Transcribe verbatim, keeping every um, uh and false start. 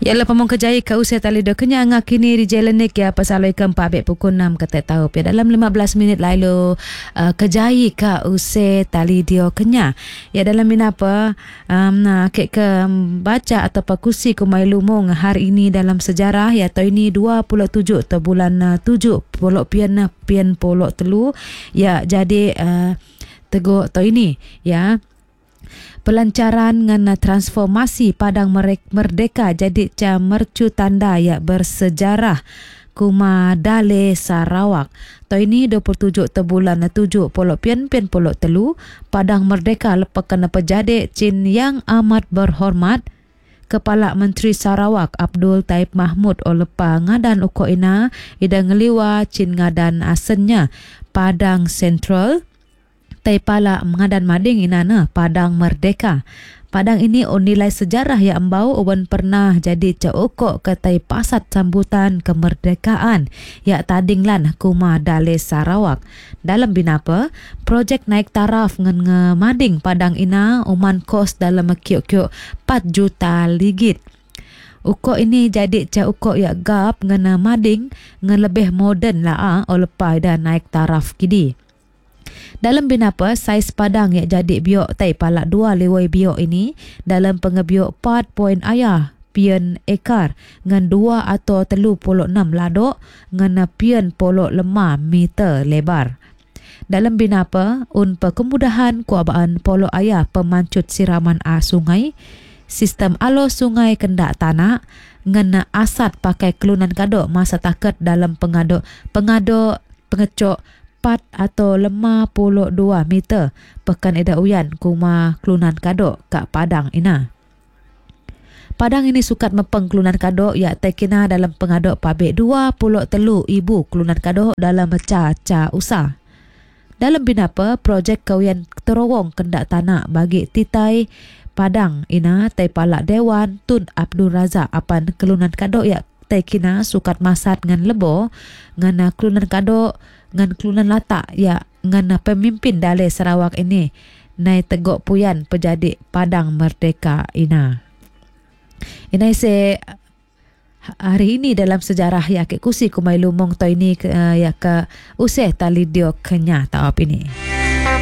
Ialah pemong kejai ke usia tali do kenyang kini di Jelenik ya pasal ke empat bek pukul enam kata tahu ya dalam lima belas minit lalu uh, kejai ke usia tali dio kenyang ya dalam minapa um, nah ke ke baca atau pakusi kumai lumung hari ini dalam sejarah ya atau ini dua puluh tujuh atau bulan uh, tujuh puluh pian pian puluh telu ya jadi uh, tegur atau ini ya pelancaran dengan transformasi Padang Merdeka jadi ca mercu tanda ya bersejarah Kuma Dale Sarawak. To ini dua puluh tujuh te bulan tujuh puluh pian pian puluh telu Padang Merdeka lepas kena pejade Cin yang amat berhormat Kepala Menteri Sarawak Abdul Taib Mahmud olepa ngadan uko ina ida ngeliwa Cin ngadan asennya Padang Central Taipala mengadan mading inana Padang Merdeka. Padang ini on nilai sejarah yang embau uban pernah jadi caukok ke Taipasat sambutan kemerdekaan ya tadinglan Kuma Dale Sarawak. Dalam binapa, projek naik taraf ngen ngemading Padang ina uman kos dalam kiok-kiok empat juta ligit. Uko ini jadi ca uko ya gap ngena mading ngen lebih moden lah ah olepai dan naik taraf kidi. Dalam binapa saiz padang yang jadi biok tai palak dua lewai biok ini dalam pengebiok empat poin ayah pian ekar ngan dua atau telu puluh enam ladok ngan pian puluh lima meter lebar. Dalam binapa un kemudahan kuabaan polo ayah pemancut siraman a sungai sistem alo sungai kendak tanah ngan asat pakai kelunan kadok masa taket dalam pengadok pengadok pengecok empat atau lima puluh dua meter pekan eda uyan kuma kelunan kadok kat Padang ina. Padang ini sukat mepeng kelunan kadok ya tekina dalam pengadok pabrik dua puluh telu ibu kelunan kadok dalam meca-ca usah. Dalam binapa projek kawian terowong kendak tanah bagi titai Padang ina tai palak Dewan Tun Abdul Razak apan kelunan kadok ya tekina sukat masat ngan lebo ngan kelunan kadok ngan kelunan latak ya ngan pemimpin Dale Sarawak ini nai tegok puyan pejadi Padang Merdeka ina. Inai se hari ini dalam sejarah ya ke kusi kumai lumong to ini uh, ya ke useh tali dio kenya tawap ini.